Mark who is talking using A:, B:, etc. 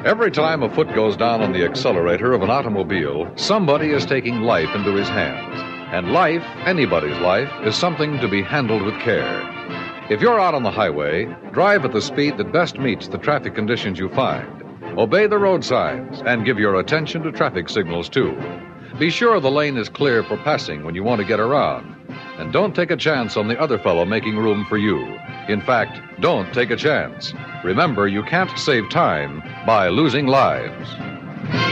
A: Every time a foot goes down on the accelerator of an automobile, somebody is taking life into his hands. And life, anybody's life, is something to be handled with care. If you're out on the highway, drive at the speed that best meets the traffic conditions you find. Obey the road signs and give your attention to traffic signals, too. Be sure the lane is clear for passing when you want to get around. And don't take a chance on the other fellow making room for you. In fact, don't take a chance. Remember, you can't save time by losing lives.